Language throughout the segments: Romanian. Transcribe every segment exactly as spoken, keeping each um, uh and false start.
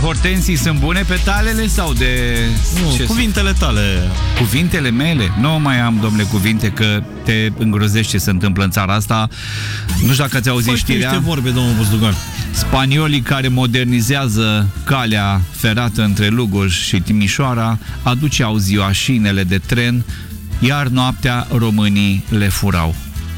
hortensii sunt bune petalele sau de... Nu, ce cuvintele tale. Cuvintele mele? Nu mai am, domnule, cuvinte, că te îngrozești ce se întâmplă în țara asta. Nu știu dacă ați auzit știrea. Foarte vorbe, domnul Buzdugan. Spaniolii care modernizează calea ferată între Lugoj și Timișoara aduceau ziua șinele de tren, iar noaptea românii le furau.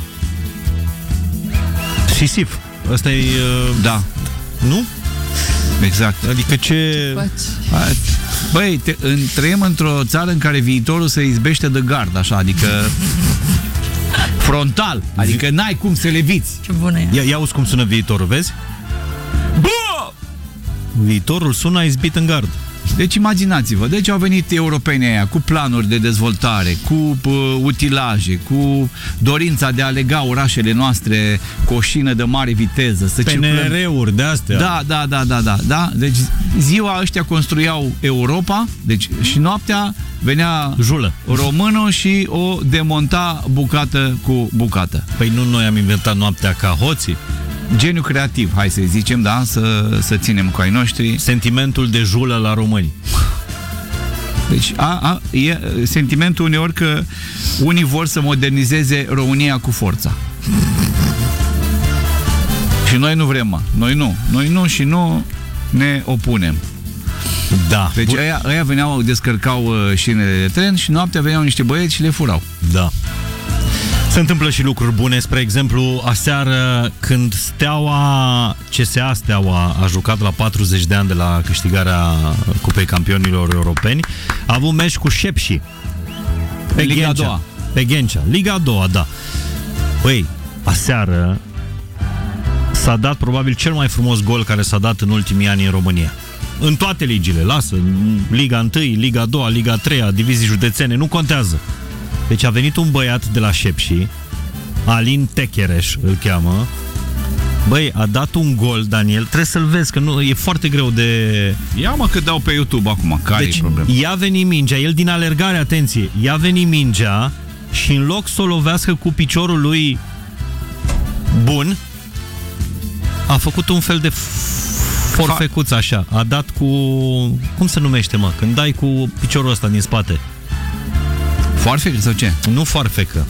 Sisif. Asta e... Uh... Da. Nu? Exact. Adică ce... Băi, te, în, trăim într-o țară în care viitorul se izbește de gard, așa, adică frontal, adică n-ai cum să leviți. Ce bună e. Ia, ia auzi cum sună viitorul, vezi? Bă! Viitorul sună izbit în gard. Deci imaginați-vă, deci au venit europenii aia cu planuri de dezvoltare, cu uh, utilaje, cu dorința de a lega orașele noastre cu o șină de mare viteză, să P N R-uri de astea. Da, da, da, da, da, da. Deci ziua ăștia construiau Europa, deci și noaptea venea Julă. românul și o demonta bucată cu bucată. Păi nu noi am inventat noaptea ca hoții? Geniu creativ, hai să zicem, da, să, să ținem cu ai noștri. Sentimentul de julă la români. Deci a, a, e sentimentul uneori că unii vor să modernizeze România cu forța. Și noi nu vrem, mă. Noi nu. Noi nu și nu ne opunem. Da. Deci ăia, ăia veneau, descărcau șinele de tren și noaptea veneau niște băieți și le furau. Da. Se întâmplă și lucruri bune, spre exemplu, aseară când Steaua, C S A Steaua a jucat la patruzeci de ani de la câștigarea Cupei Campionilor Europeni, a avut meci cu Șepși. Pe Liga a Ghencea. doua. Pe Ghencea. Liga a doua, da. Băi, aseară s-a dat probabil cel mai frumos gol care s-a dat în ultimii ani în România. În toate ligile, lasă, Liga unu, Liga a doua, Liga a treia, divizii județene, nu contează. Deci a venit un băiat de la Șepși, Alin Techereș îl cheamă. Băi, a dat un gol, Daniel, trebuie să-l vezi, că nu, e foarte greu de... Ia mă că dau pe YouTube acum, care deci, e problema? ia veni mingea, el din alergare, atenție, ia veni mingea și în loc să o lovească cu piciorul lui bun, a făcut un fel de forfecuț așa, a dat cu... Cum se numește, mă? Când dai cu piciorul ăsta din spate. Foarfecă sau ce? Nu foarfecă.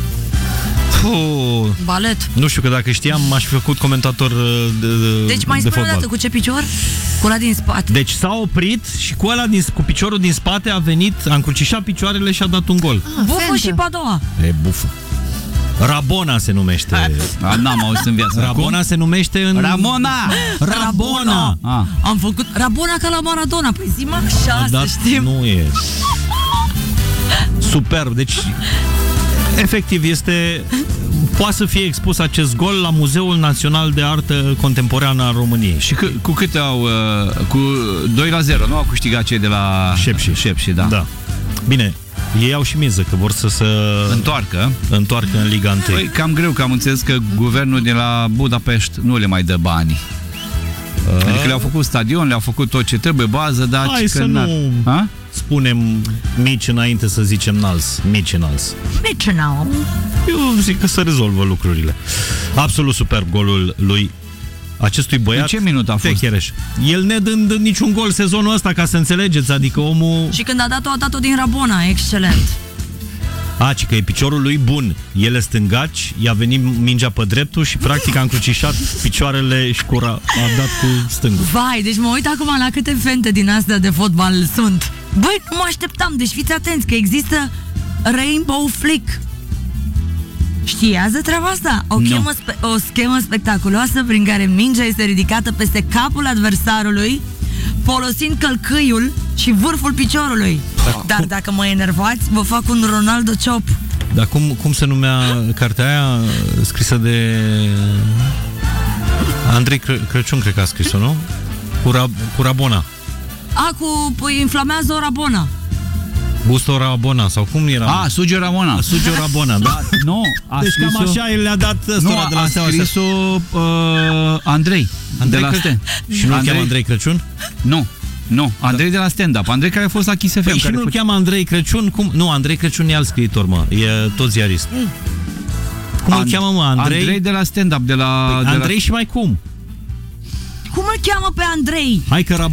Puh. Balet. Nu știu, că dacă știam, m-aș fi făcut comentator de, de Deci mai de spune o fotbal. dată, cu ce picior? Cu ăla din spate. Deci s-a oprit și cu ăla din, cu piciorul din spate a venit, a încrucișat picioarele și a dat un gol. Ah, bufă și pe a doua. E bufă. Rabona se numește. A, n-am auzit în viața. Rabona se numește în... Ramona! Rabona! Ah. Am făcut Rabona ca la Maradona. Păi zi, mă, așa, dat, să știm. Nu e... Superb, deci efectiv este, poate să fie expus acest gol la Muzeul Național de Artă Contemporană a României. Și cu, cu câte au? Uh, cu doi la zero, nu au câștigat cei de la Șepși. Șepși, da. Da. Bine, ei au și miză că vor să se întoarcă, întoarcă în Liga unu. Păi, cam greu, că am înțeles că guvernul de la Budapest nu le mai dă bani. A? Adică le-au făcut stadion, le-au făcut tot ce trebuie, bază, dar... Hai să nu a? spunem mici înainte să zicem nals. Mici înalți. Nici n-au. Eu zic că se rezolvă lucrurile. Absolut superb golul lui acestui băiat. În ce minut a fost? Techereș. El ne dând niciun gol sezonul ăsta, ca să înțelegeți, adică omul... Și când a dat-o, a dat-o din Rabona, excelent. A, ci că e piciorul lui bun. El e stângaci, i-a venit mingea pe dreptul și practic a încrucișat picioarele și cura, a dat cu stângul. Vai, deci mă uit acum la câte fente din astea de fotbal sunt. Băi, nu mă așteptam, deci fiți atenți că există Rainbow Flick. Știați de treaba asta? O, No. chemă spe- o schemă spectaculoasă prin care mingea este ridicată peste capul adversarului, folosind călcâiul și vârful piciorului. Dar dacă mă enervați, vă fac un Ronaldo Chop. Dar cum, cum se numea cartea aia scrisă de Andrei Cră- Crăciun, cred că a scris-o, nu? Cu, Ra- cu Rabona. A, cu păi, inflamează o Rabona. Gusto Rabona, sau cum era? A, Sugio Ramona. Sugio Rabona, da? Nu, a Deci cam scris-o... așa el le-a dat Nu, ăstora de la a Steaua. scris-o uh, Andrei, Andrei de la Cră- Sten. Și nu-l cheamă Andrei Crăciun? Nu, nu, Andrei de la stand-up. Andrei care a fost la Kiss F M. Păi și care nu-l făcea- cheamă Andrei Crăciun? Cum? Nu, Andrei Crăciun e alt scriitor, mă. E tot ziarist. Cum îl And- cheamă, mă? Andrei? Andrei de la stand-up, de la... Păi, de la... Andrei și mai cum? Cum îl cheamă pe Andrei? Hai că